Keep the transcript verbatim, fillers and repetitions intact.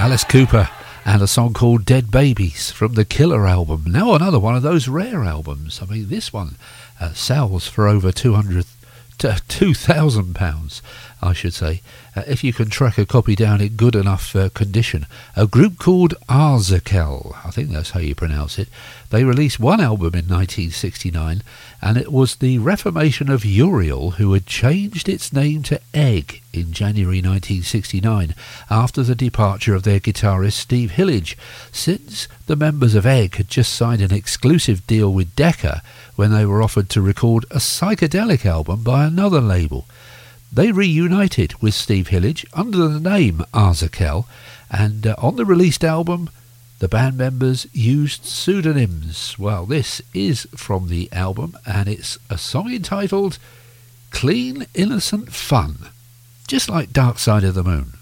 Alice Cooper and a song called Dead Babies from the Killer album. Now another one of those rare albums. I mean, this one uh, sells for over two hundred, two thousand pounds, I should say, uh, if you can track a copy down in good enough uh, condition. A group called Arzakel, I think that's how you pronounce it. They released one album in nineteen sixty-nine, and it was the reformation of Uriel, who had changed its name to Egg in January nineteen sixty-nine after the departure of their guitarist Steve Hillage, since the members of Egg had just signed an exclusive deal with Decca when they were offered to record a psychedelic album by another label. They reunited with Steve Hillage under the name Arzakel, and uh, on the released album, the band members used pseudonyms. Well, this is from the album, and it's a song entitled Clean Innocent Fun, just like Dark Side of the Moon.